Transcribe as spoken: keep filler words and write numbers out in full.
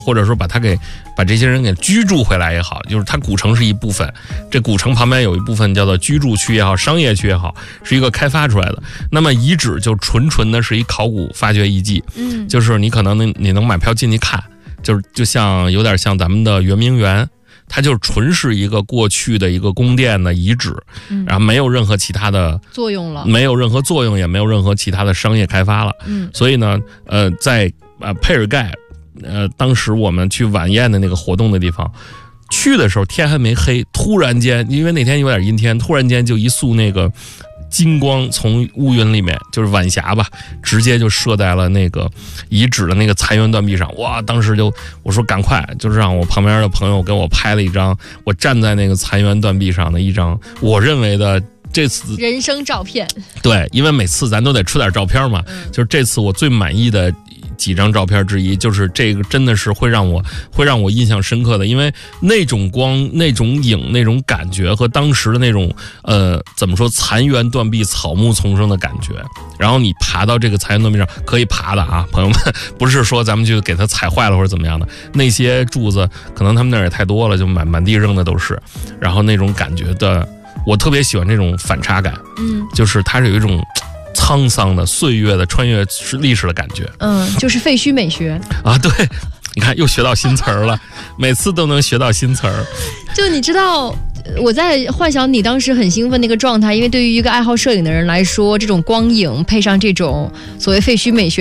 或者说把它给把这些人给居住回来也好，就是它古城是一部分，这古城旁边有一部分叫做居住区也好，商业区也好，是一个开发出来的。那么遗址就纯纯的是一考古发掘遗迹，嗯，就是你可能能你能买票进去看，就是就像有点像咱们的圆明园。它就是纯是一个过去的一个宫殿的遗址，嗯、然后没有任何其他的作用了， 没有任何作用，也没有任何其他的商业开发了。嗯，所以呢，呃，在呃佩尔盖，呃，当时我们去晚宴的那个活动的地方，去的时候天还没黑，突然间，因为那天有点阴天，突然间就一束那个金光从乌云里面，就是晚霞吧，直接就射在了那个遗址的那个残垣断壁上。哇！当时就我说赶快，就是让我旁边的朋友给我拍了一张我站在那个残垣断壁上的一张我认为的这次人生照片。 对，因为每次咱都得出点照片嘛，嗯、就是这次我最满意的几张照片之一，就是这个真的是会让我会让我印象深刻的，因为那种光、那种影、那种感觉和当时的那种呃怎么说残垣断壁、草木丛生的感觉。然后你爬到这个残垣断壁上，可以爬的啊，朋友们，不是说咱们就给它踩坏了或者怎么样的。那些柱子可能他们那儿也太多了，就满满地扔的都是。然后那种感觉的，我特别喜欢这种反差感，嗯，就是它是有一种沧桑的岁月的穿越历史的感觉， 嗯，就是废墟美学啊，对，你看又学到新词儿了，每次都能学到新词儿。 就你知道，我在幻想你当时很兴奋那个状态，因为对于一个爱好摄影的人来说，这种光影配上这种所谓废墟美学。